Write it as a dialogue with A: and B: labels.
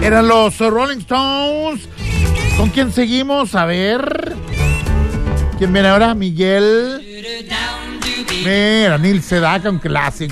A: Eran los Rolling Stones. ¿Con quién seguimos? A ver. ¿Quién viene ahora? Miguel. Mira, Neil Sedaka, un clásico.